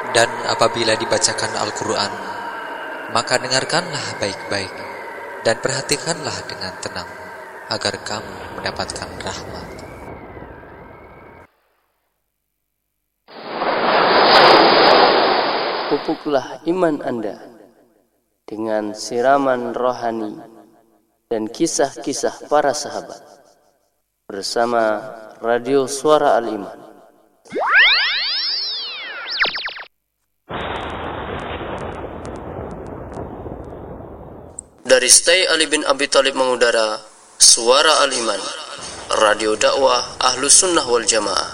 Dan apabila dibacakan Al-Quran, maka dengarkanlah baik-baik dan perhatikanlah dengan tenang, agar kamu mendapatkan rahmat. Pupuklah iman Anda dengan siraman rohani dan kisah-kisah para sahabat bersama Radio Suara Al-Iman. Dari Stay Ali bin Abi Thalib mengudara Suara Al-Iman, radio dakwah Ahlus Sunnah wal Jamaah.